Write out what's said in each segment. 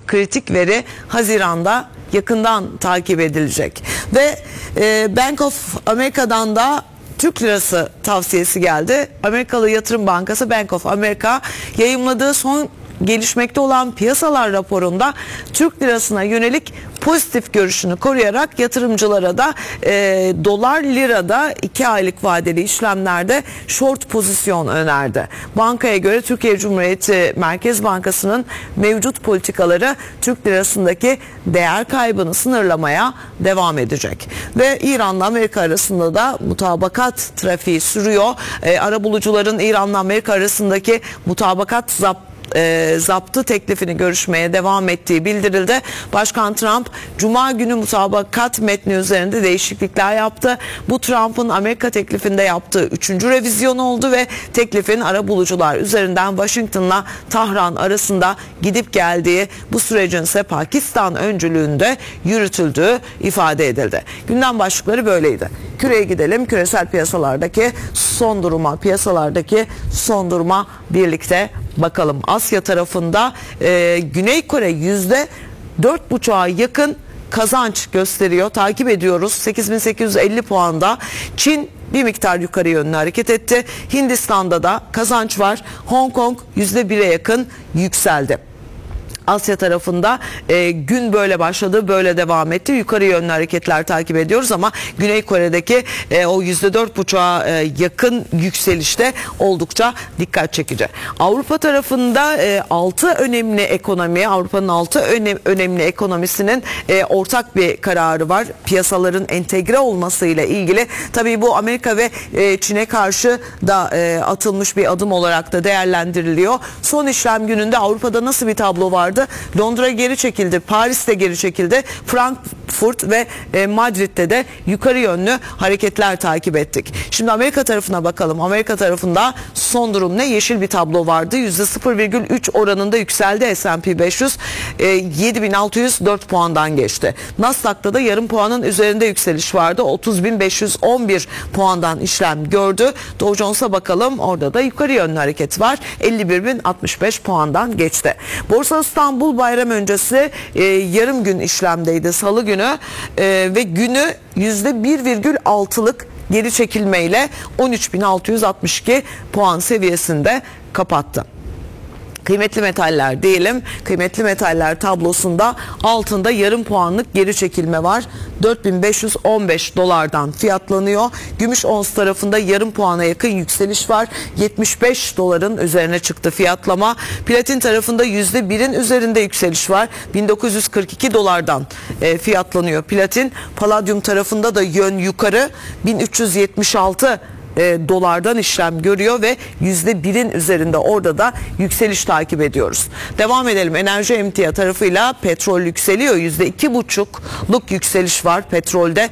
kritik veri Haziran'da yakından takip edilecek. Ve Bank of America'dan da Türk lirası tavsiyesi geldi. Amerikalı Yatırım Bankası Bank of America yayımladığı son gelişmekte olan piyasalar raporunda Türk lirasına yönelik pozitif görüşünü koruyarak yatırımcılara da dolar lirada 2 aylık vadeli işlemlerde short pozisyon önerdi. Bankaya göre Türkiye Cumhuriyeti Merkez Bankası'nın mevcut politikaları Türk lirasındaki değer kaybını sınırlamaya devam edecek. Ve İran'la Amerika arasında da mutabakat trafiği sürüyor. Arabulucuların İran'la Amerika arasındaki mutabakat zaptı teklifini görüşmeye devam ettiği bildirildi. Başkan Trump Cuma günü mutabakat metni üzerinde değişiklikler yaptı. Bu Trump'ın Amerika teklifinde yaptığı 3. revizyon oldu ve teklifin arabulucular üzerinden Washington'la Tahran arasında gidip geldiği, bu sürecin ise Pakistan öncülüğünde yürütüldüğü ifade edildi. Gündem başlıkları böyleydi. Küreye gidelim. Küresel piyasalardaki son duruma birlikte bakalım. Asya tarafında Güney Kore %4,5'a yakın kazanç gösteriyor. Takip ediyoruz. 8.850 puanda. Çin bir miktar yukarı yönlü hareket etti. Hindistan'da da kazanç var. Hong Kong %1'e yakın yükseldi. Asya tarafında gün böyle başladı, böyle devam etti. Yukarı yönlü hareketler takip ediyoruz ama Güney Kore'deki o %4,5'a yakın yükselişte oldukça dikkat çekici. Avrupa tarafında 6 önemli ekonomi, Avrupa'nın 6 önemli ekonomisinin ortak bir kararı var. Piyasaların entegre olmasıyla ilgili. Tabii bu Amerika ve Çin'e karşı da atılmış bir adım olarak da değerlendiriliyor. Son işlem gününde Avrupa'da nasıl bir tablo vardı? Londra geri çekildi, Paris'te geri çekildi, Frankfurt ve Madrid'de de yukarı yönlü hareketler takip ettik. Şimdi Amerika tarafına bakalım. Amerika tarafında son durum ne? Yeşil bir tablo vardı. %0,3 oranında yükseldi S&P 500. 7.604 puandan geçti. Nasdaq'ta da yarım puanın üzerinde yükseliş vardı. 30.511 puandan işlem gördü. Dow Jones'a bakalım. Orada da yukarı yönlü hareket var. 51.065 puandan geçti. Borsa İstanbul bayram öncesi yarım gün işlemdeydi salı günü ve günü %1,6'lık geri çekilmeyle 13.662 puan seviyesinde kapattı. Kıymetli metaller diyelim. Kıymetli metaller tablosunda altında yarım puanlık geri çekilme var. 4.515 dolardan fiyatlanıyor. Gümüş ons tarafında yarım puana yakın yükseliş var. 75 doların üzerine çıktı fiyatlama. Platin tarafında %1'in üzerinde yükseliş var. 1942 dolardan fiyatlanıyor platin. Palladium tarafında da yön yukarı. 1376 dolardan işlem görüyor ve %1'in üzerinde orada da yükseliş takip ediyoruz. Devam edelim. Enerji emtia tarafıyla petrol yükseliyor. %2,5'luk yükseliş var petrolde.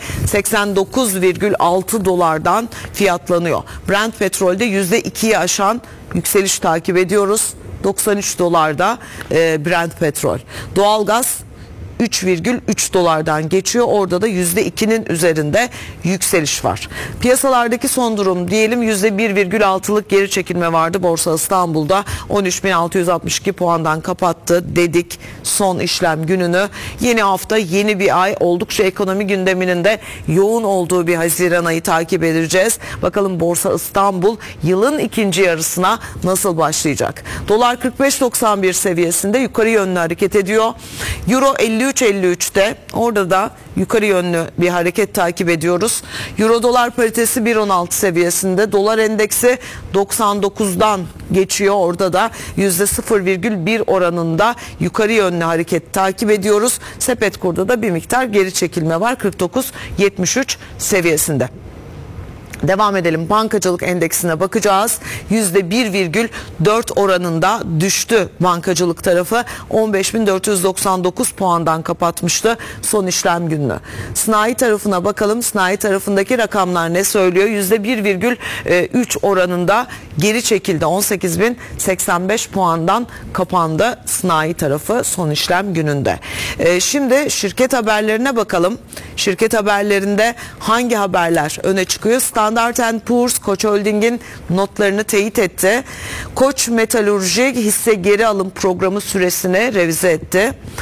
89,6 dolardan fiyatlanıyor. Brent petrolde %2'yi aşan yükseliş takip ediyoruz. 93 dolarda Brent petrol. Doğalgaz 3,3 dolardan geçiyor. Orada da %2'nin üzerinde yükseliş var. Piyasalardaki son durum diyelim, %1,6'lık geri çekilme vardı. Borsa İstanbul'da 13.662 puandan kapattı dedik son işlem gününü. Yeni hafta, yeni bir ay, oldukça ekonomi gündeminin de yoğun olduğu bir Haziran ayı takip edeceğiz. Bakalım Borsa İstanbul yılın ikinci yarısına nasıl başlayacak? Dolar 45.91 seviyesinde yukarı yönlü hareket ediyor. Euro 53.53'te, orada da yukarı yönlü bir hareket takip ediyoruz. Euro dolar paritesi 1.16 seviyesinde. Dolar endeksi 99'dan geçiyor. Orada da %0,1 oranında yukarı yönlü hareket takip ediyoruz. Sepet kurda da bir miktar geri çekilme var. 49.73 seviyesinde. Devam edelim. Bankacılık endeksine bakacağız. %1,4 oranında düştü bankacılık tarafı. 15.499 puandan kapatmıştı son işlem gününü. Sanayi tarafına bakalım. Sanayi tarafındaki rakamlar ne söylüyor? %1,3 oranında geri çekildi. 18.085 puandan kapandı sanayi tarafı son işlem gününde. Şimdi şirket haberlerine bakalım. Şirket haberlerinde hangi haberler öne çıkıyor? Standard & Poor's Koç Holding'in notlarını teyit etti. Koç Metalurji hisse geri alım programı süresini revize etti.